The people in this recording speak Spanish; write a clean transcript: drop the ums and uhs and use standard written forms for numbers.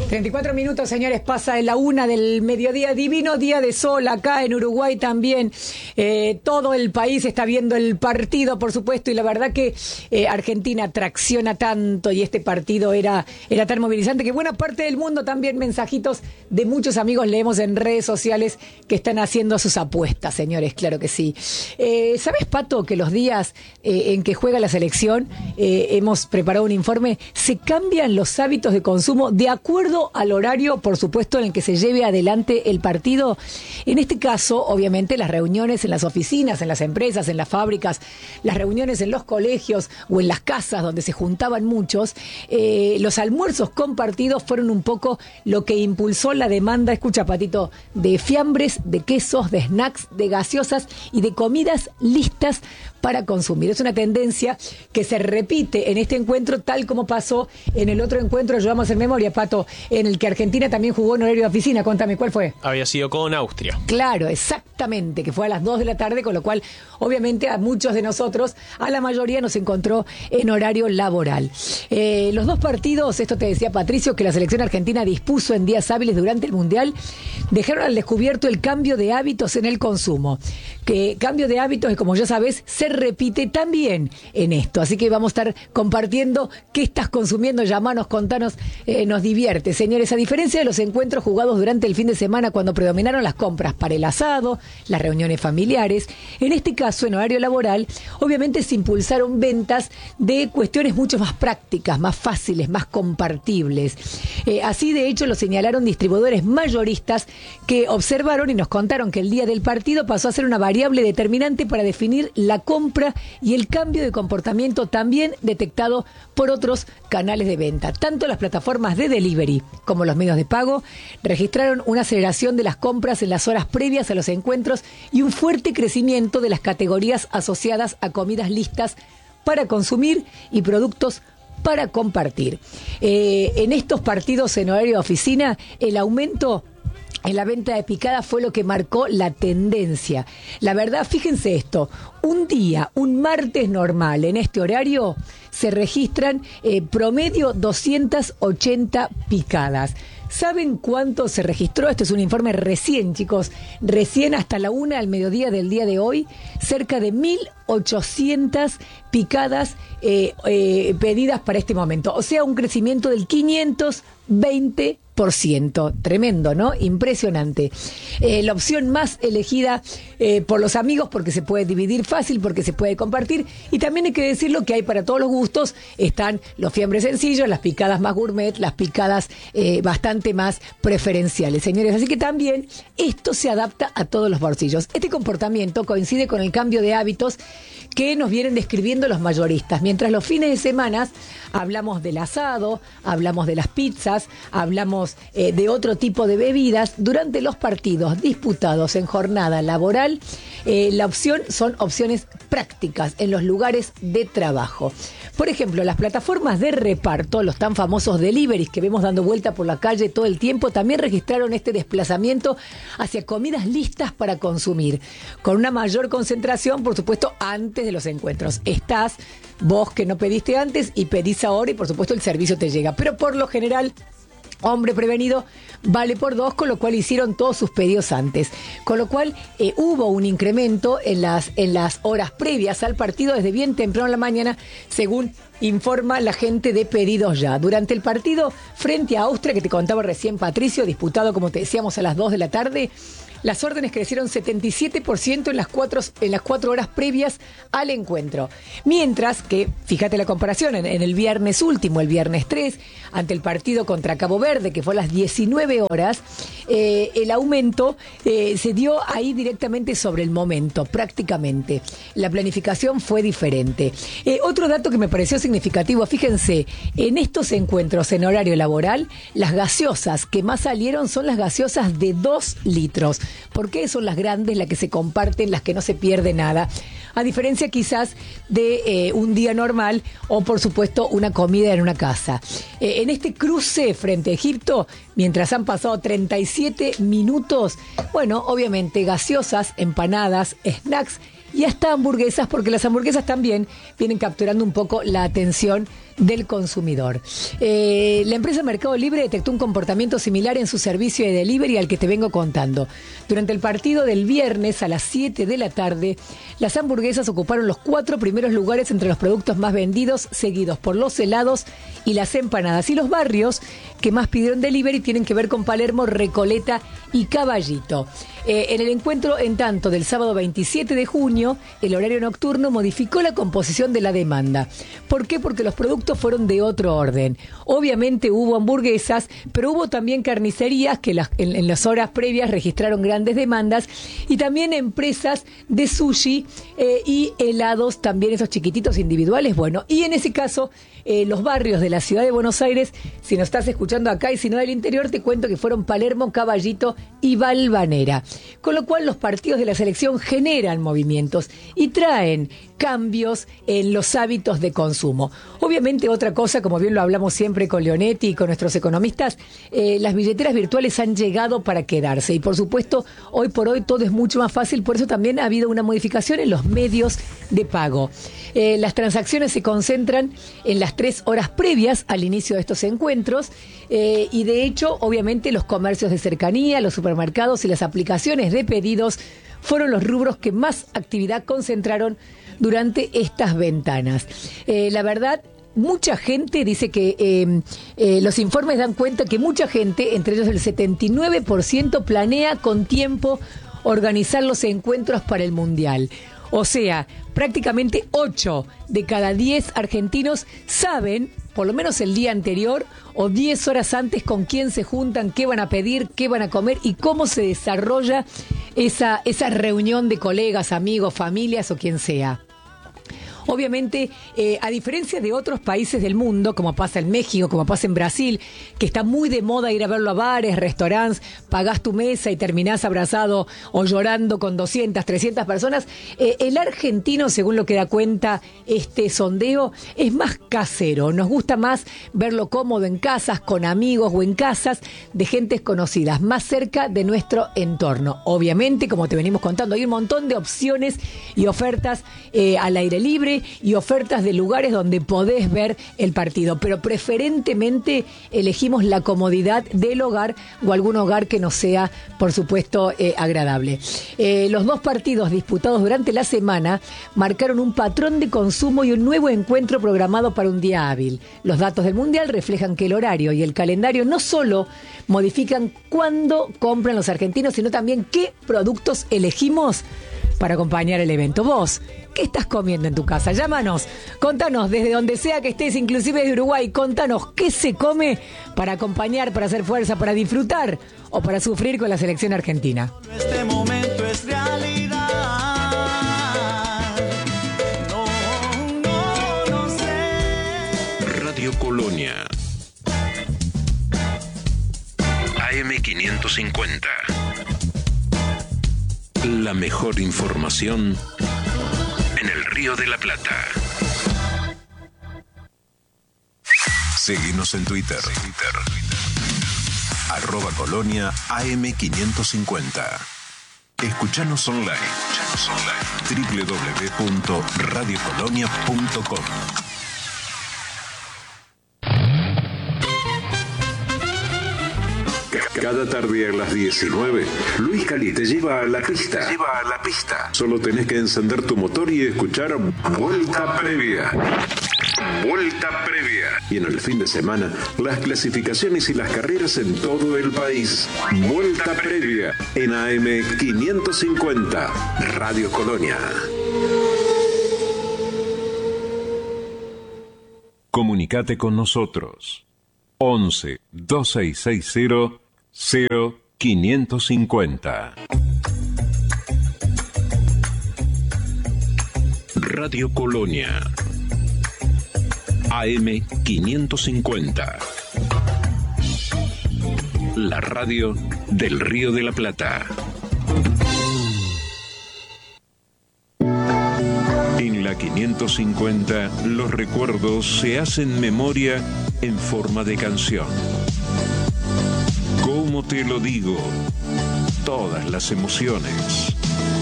34 minutos, señores, pasa de la 1 del mediodía, divino día de sol acá en Uruguay también. Todo el país está viendo el partido, por supuesto, y la verdad que Argentina tracciona tanto y este partido era tan movilizante que buena parte del mundo también mensajitos de muchos amigos leemos en redes sociales que están haciendo sus apuestas, señores, claro que sí. ¿Sabes, Pato, que los días en que juega la selección, hemos preparado un informe, se cambian los hábitos de consumo de acuerdo al horario, por supuesto, en el que se lleve adelante el partido? En este caso, obviamente, las reuniones en las oficinas, en las empresas, en las fábricas, las reuniones en los colegios o en las casas donde se juntaban muchos, los almuerzos compartidos fueron un poco lo que impulsó la demanda, escucha, Patito, de fiambres, de quesos, de snacks, de gaseosas y de comidas listas para consumir. Es una tendencia que se repite en este encuentro, tal como pasó en el otro encuentro, ayudamos en memoria, Pato, en el que Argentina también jugó en horario de oficina. Contame, ¿cuál fue? Había sido con Austria. Claro, exactamente, que fue a las 2 de la tarde, con lo cual, obviamente, a muchos de nosotros, a la mayoría nos encontró en horario laboral. Los dos partidos, esto te decía Patricio, que la selección argentina dispuso en días hábiles durante el Mundial, dejaron al descubierto el cambio de hábitos en el consumo. Que cambio de hábitos, que como ya sabes, se repite también en esto. Así que vamos a estar compartiendo qué estás consumiendo. Llamanos, contanos, nos divierte. Señores, a diferencia de los encuentros jugados durante el fin de semana cuando predominaron las compras para el asado, las reuniones familiares, en este caso, en horario laboral, obviamente se impulsaron ventas de cuestiones mucho más prácticas, más fáciles, más compartibles. Así, de hecho, lo señalaron distribuidores mayoristas que observaron y nos contaron que el día del partido pasó a ser una variable determinante para definir la compra y el cambio de comportamiento también detectado por otros canales de venta. Tanto las plataformas de delivery como los medios de pago registraron una aceleración de las compras en las horas previas a los encuentros y un fuerte crecimiento de las categorías asociadas a comidas listas para consumir y productos para compartir. En estos partidos en horario de oficina, el aumento en la venta de picada fue lo que marcó la tendencia. La verdad, fíjense esto, un martes normal en este horario se registran promedio 280 picadas. ¿Saben cuánto se registró? Este es un informe recién, chicos, recién hasta la 1 al mediodía del día de hoy, cerca de 1.800 picadas pedidas para este momento. O sea, un crecimiento del 520%. Tremendo, ¿no? Impresionante. La opción más elegida por los amigos, porque se puede dividir fácil, porque se puede compartir, y también hay que decirlo que hay para todos los gustos. Están los fiambres sencillos, las picadas más gourmet, las picadas bastante más preferenciales, señores. Así que también esto se adapta a todos los bolsillos. Este comportamiento coincide con el cambio de hábitos que nos vienen describiendo los mayoristas. Mientras los fines de semana hablamos del asado, hablamos de las pizzas, hablamos de otro tipo de bebidas, durante los partidos disputados en jornada laboral, la opción son opciones prácticas en los lugares de trabajo. Por ejemplo, las plataformas de reparto, los tan famosos deliveries que vemos dando vuelta por la calle todo el tiempo, también registraron este desplazamiento hacia comidas listas para consumir, con una mayor concentración, por supuesto, antes de los encuentros. Estás vos que no pediste antes y pedís ahora y, por supuesto, el servicio te llega. Pero por lo general, hombre prevenido vale por dos, con lo cual hicieron todos sus pedidos antes. Con lo cual hubo un incremento en las horas previas al partido desde bien temprano en la mañana, según informa la gente de Pedidos Ya. Durante el partido frente a Austria, que te contaba recién Patricio, disputado, como te decíamos, a las 2 de la tarde, las órdenes crecieron 77% en las 4 horas previas al encuentro. Mientras que, fíjate la comparación, en el viernes último, el viernes 3, ante el partido contra Cabo Verde, que fue a las 19 horas, el aumento se dio ahí directamente sobre el momento, prácticamente. La planificación fue diferente. Otro dato que me pareció significativo, fíjense, en estos encuentros en horario laboral, las gaseosas que más salieron son las gaseosas de 2 litros. ¿Por qué son las grandes, las que se comparten, las que no se pierde nada? A diferencia quizás de un día normal o, por supuesto, una comida en una casa. En este cruce frente a Egipto, mientras han pasado 37 minutos, bueno, obviamente gaseosas, empanadas, snacks y hasta hamburguesas, porque las hamburguesas también vienen capturando un poco la atención del consumidor. La empresa Mercado Libre detectó un comportamiento similar en su servicio de delivery al que te vengo contando. Durante el partido del viernes a las 7 de la tarde, las hamburguesas ocuparon los 4 primeros lugares entre los productos más vendidos, seguidos por los helados y las empanadas. Y los barrios que más pidieron delivery tienen que ver con Palermo, Recoleta y Caballito. En el encuentro, en tanto, del sábado 27 de junio, el horario nocturno modificó la composición de la demanda. ¿Por qué? Porque los productos fueron de otro orden. Obviamente hubo hamburguesas, pero hubo también carnicerías que en las horas previas registraron grandes demandas, y también empresas de sushi y helados, también esos chiquititos individuales. Bueno, y en ese caso, los barrios de la ciudad de Buenos Aires, si nos estás escuchando acá y si no del interior, te cuento que fueron Palermo, Caballito y Valvanera. Con lo cual los partidos de la selección generan movimientos y traen cambios en los hábitos de consumo. Obviamente otra cosa, como bien lo hablamos siempre con Leonetti y con nuestros economistas, las billeteras virtuales han llegado para quedarse, y por supuesto hoy por hoy todo es mucho más fácil. Por eso también ha habido una modificación en los medios de pago. Las transacciones se concentran en las 3 horas previas al inicio de estos encuentros, y de hecho obviamente los comercios de cercanía, los supermercados y las aplicaciones de pedidos fueron los rubros que más actividad concentraron durante estas ventanas. La verdad, mucha gente dice que los informes dan cuenta que mucha gente, entre ellos el 79%, planea con tiempo organizar los encuentros para el Mundial. O sea, prácticamente 8 de cada 10 argentinos saben, por lo menos el día anterior o 10 horas antes, con quién se juntan, qué van a pedir, qué van a comer y cómo se desarrolla esa reunión de colegas, amigos, familias o quien sea. Obviamente, a diferencia de otros países del mundo, como pasa en México, como pasa en Brasil, que está muy de moda ir a verlo a bares, restaurantes, pagás tu mesa y terminás abrazado o llorando con 200, 300 personas, el argentino, según lo que da cuenta este sondeo, es más casero. Nos gusta más verlo cómodo en casas, con amigos o en casas de gentes conocidas, más cerca de nuestro entorno. Obviamente, como te venimos contando, hay un montón de opciones y ofertas al aire libre, y ofertas de lugares donde podés ver el partido, pero preferentemente elegimos la comodidad del hogar o algún hogar que nos sea, por supuesto, agradable. Los 2 partidos disputados durante la semana marcaron un patrón de consumo y un nuevo encuentro programado para un día hábil. Los datos del Mundial reflejan que el horario y el calendario no solo modifican cuándo compran los argentinos, sino también qué productos elegimos para acompañar el evento. Vos, ¿qué estás comiendo en tu casa? Llámanos, contanos desde donde sea que estés, inclusive de Uruguay, contanos qué se come para acompañar, para hacer fuerza, para disfrutar o para sufrir con la selección argentina. Este momento es realidad. No sé. Radio Colonia. AM550. La mejor información en el Río de la Plata. Seguinos en Twitter. @Colonia AM550. Escuchanos online. www.radiocolonia.com. Cada tarde a las 19, Luis Cali te lleva a la pista. Solo tenés que encender tu motor y escuchar Vuelta Previa. Y en el fin de semana, las clasificaciones y las carreras en todo el país. Vuelta Previa en AM550, Radio Colonia. Comunicate con nosotros. 11 2660 0550. Radio Colonia AM550. La radio del Río de la Plata. En la 550, los recuerdos se hacen memoria en forma de canción. ¿Cómo te lo digo? Todas las emociones.